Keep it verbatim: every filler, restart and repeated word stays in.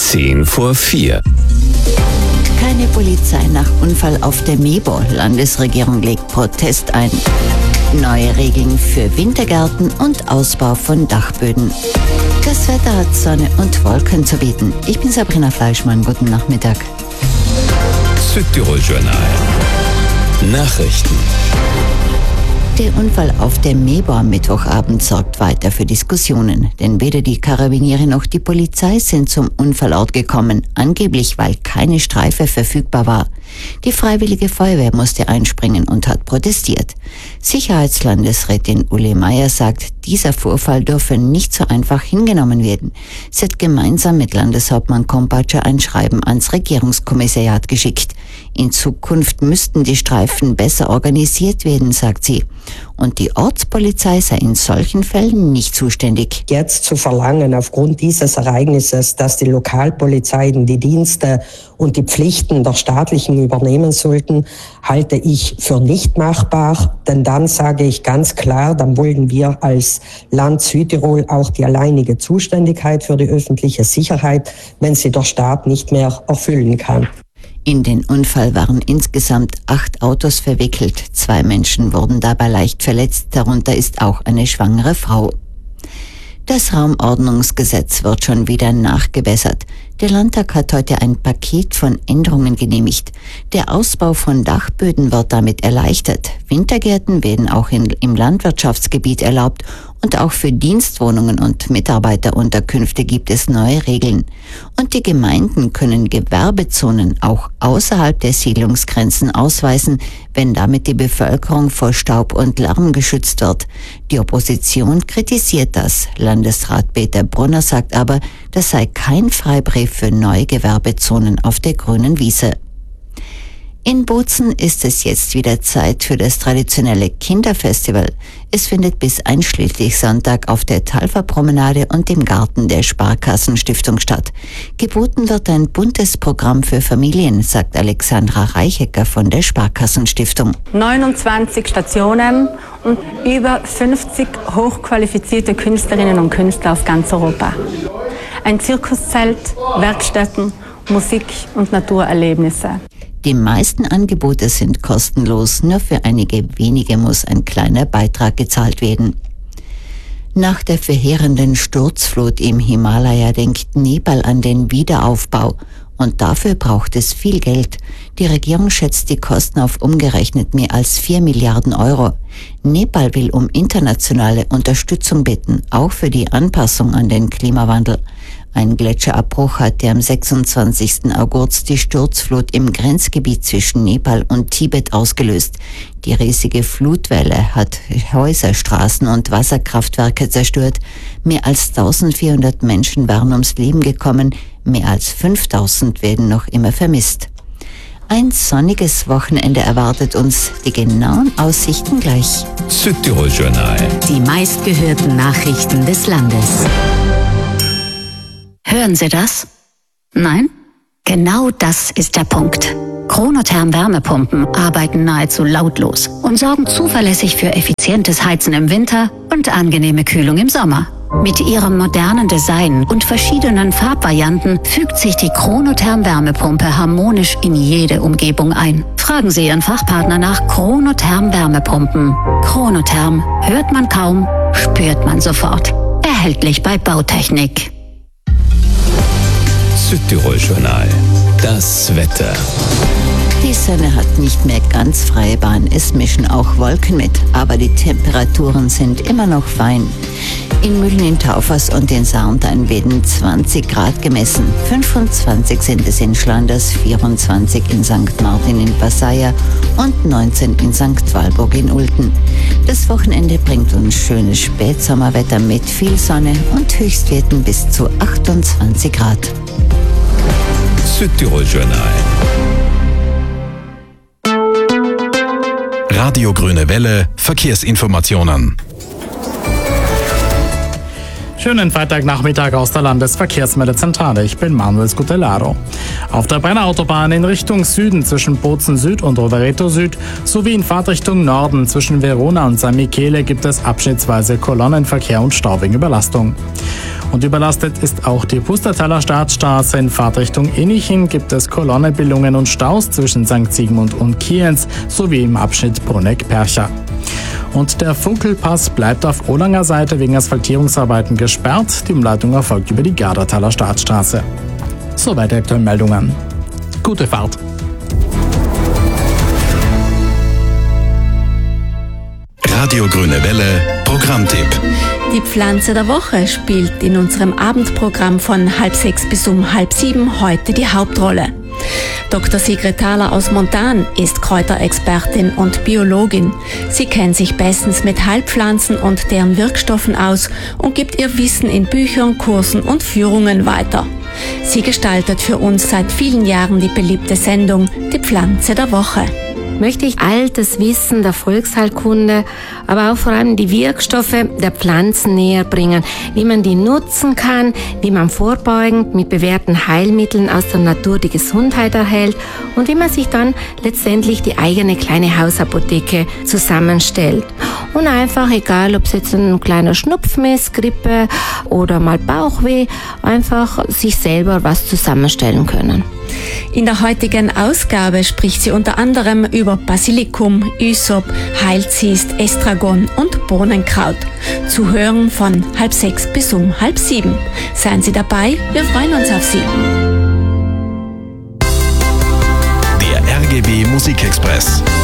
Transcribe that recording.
Zehn vor vier. Keine Polizei nach Unfall auf der Mebor. Landesregierung legt Protest ein. Neue Regeln für Wintergärten und Ausbau von Dachböden. Das Wetter hat Sonne und Wolken zu bieten. Ich bin Sabrina Fleischmann. Guten Nachmittag. Südtirol-Journal. Nachrichten. Der Unfall auf der Mebor am Mittwochabend sorgt weiter für Diskussionen, denn weder die Karabiniere noch die Polizei sind zum Unfallort gekommen, angeblich weil keine Streife verfügbar war. Die Freiwillige Feuerwehr musste einspringen und hat protestiert. Sicherheitslandesrätin Uli Meier sagt, dieser Vorfall dürfe nicht so einfach hingenommen werden. Sie hat gemeinsam mit Landeshauptmann Kompatscher ein Schreiben ans Regierungskommissariat geschickt. In Zukunft müssten die Streifen besser organisiert werden, sagt sie. Und die Ortspolizei sei in solchen Fällen nicht zuständig. Jetzt zu verlangen, aufgrund dieses Ereignisses, dass die Lokalpolizeien die Dienste und die Pflichten der staatlichen übernehmen sollten, halte ich für nicht machbar. Denn dann sage ich ganz klar, dann wollen wir als Land Südtirol auch die alleinige Zuständigkeit für die öffentliche Sicherheit, wenn sie der Staat nicht mehr erfüllen kann. In den Unfall waren insgesamt acht Autos verwickelt. Zwei Menschen wurden dabei leicht verletzt, darunter ist auch eine schwangere Frau. Das Raumordnungsgesetz wird schon wieder nachgebessert. Der Landtag hat heute ein Paket von Änderungen genehmigt. Der Ausbau von Dachböden wird damit erleichtert. Wintergärten werden auch in, im Landwirtschaftsgebiet erlaubt und auch für Dienstwohnungen und Mitarbeiterunterkünfte gibt es neue Regeln. Und die Gemeinden können Gewerbezonen auch außerhalb der Siedlungsgrenzen ausweisen, wenn damit die Bevölkerung vor Staub und Lärm geschützt wird. Die Opposition kritisiert das. Landesrat Peter Brunner sagt aber, das sei kein Freibrief für neue Gewerbezonen auf der grünen Wiese. In Bozen ist es jetzt wieder Zeit für das traditionelle Kinderfestival. Es findet bis einschließlich Sonntag auf der Talferpromenade und im Garten der Sparkassenstiftung statt. Geboten wird ein buntes Programm für Familien, sagt Alexandra Reichecker von der Sparkassenstiftung. neunundzwanzig Stationen und über fünfzig hochqualifizierte Künstlerinnen und Künstler aus ganz Europa. Ein Zirkuszelt, Werkstätten, Musik und Naturerlebnisse. Die meisten Angebote sind kostenlos, nur für einige wenige muss ein kleiner Beitrag gezahlt werden. Nach der verheerenden Sturzflut im Himalaya denkt Nepal an den Wiederaufbau und dafür braucht es viel Geld. Die Regierung schätzt die Kosten auf umgerechnet mehr als vier Milliarden Euro. Nepal will um internationale Unterstützung bitten, auch für die Anpassung an den Klimawandel. Ein Gletscherabbruch hatte am sechsundzwanzigsten August die Sturzflut im Grenzgebiet zwischen Nepal und Tibet ausgelöst. Die riesige Flutwelle hat Häuser, Straßen und Wasserkraftwerke zerstört. Mehr als eintausendvierhundert Menschen waren ums Leben gekommen, mehr als fünftausend werden noch immer vermisst. Ein sonniges Wochenende erwartet uns, die genauen Aussichten gleich. Südtirol-Journal. Die meistgehörten Nachrichten des Landes. Hören Sie das? Nein? Genau das ist der Punkt. Chronotherm Wärmepumpen arbeiten nahezu lautlos und sorgen zuverlässig für effizientes Heizen im Winter und angenehme Kühlung im Sommer. Mit ihrem modernen Design und verschiedenen Farbvarianten fügt sich die Chronotherm Wärmepumpe harmonisch in jede Umgebung ein. Fragen Sie Ihren Fachpartner nach Chronotherm Wärmepumpen. Chronotherm hört man kaum, spürt man sofort. Erhältlich bei Bautechnik. Südtirol-Journal. Das Wetter. Die Sonne hat nicht mehr ganz freie Bahn, es mischen auch Wolken mit, aber die Temperaturen sind immer noch fein. In Mühlen in Taufers und in Sarntein werden zwanzig Grad gemessen, fünfundzwanzig sind es in Schlanders, vierundzwanzig in Sankt Martin in Passaia und neunzehn in Sankt Walburg in Ulten. Das Wochenende bringt uns schönes Spätsommerwetter mit viel Sonne und Höchstwerten bis zu achtundzwanzig Grad. Südtirol-Journal. Radio Grüne Welle, Verkehrsinformationen. Schönen Freitagnachmittag aus der Landesverkehrsmeldezentrale. Ich bin Manuel Scutellaro. Auf der Brenner-Autobahn in Richtung Süden zwischen Bozen Süd und Rovereto Süd sowie in Fahrtrichtung Norden zwischen Verona und San Michele gibt es abschnittsweise Kolonnenverkehr und Stau wegen Überlastung. Und überlastet ist auch die Pustertaler Staatsstraße. In Fahrtrichtung Innichen gibt es Kolonnenbildungen und Staus zwischen Sankt Sigmund und Kienz sowie im Abschnitt Bruneck-Percha. Und der Funkelpass bleibt auf Olanger Seite wegen Asphaltierungsarbeiten gesperrt. Die Umleitung erfolgt über die Gardertaler Staatsstraße. Soweit die aktuellen Meldungen. Gute Fahrt! Radio Grüne Welle, Programmtipp. Die Pflanze der Woche spielt in unserem Abendprogramm von halb sechs bis um halb sieben heute die Hauptrolle. Doktor Sigrid Thaler aus Montan ist Kräuterexpertin und Biologin. Sie kennt sich bestens mit Heilpflanzen und deren Wirkstoffen aus und gibt ihr Wissen in Büchern, Kursen und Führungen weiter. Sie gestaltet für uns seit vielen Jahren die beliebte Sendung Die Pflanze der Woche. Möchte ich altes Wissen der Volksheilkunde, aber auch vor allem die Wirkstoffe der Pflanzen näher bringen, wie man die nutzen kann, wie man vorbeugend mit bewährten Heilmitteln aus der Natur die Gesundheit erhält und wie man sich dann letztendlich die eigene kleine Hausapotheke zusammenstellt. Und einfach, egal ob es jetzt ein kleiner Schnupfen ist, Grippe oder mal Bauchweh, einfach sich selber was zusammenstellen können. In der heutigen Ausgabe spricht sie unter anderem über Basilikum, Ysop, Heilziest, Estragon und Bohnenkraut. Zu hören von halb sechs bis um halb sieben. Seien Sie dabei, wir freuen uns auf Sie. Der R G W Musikexpress.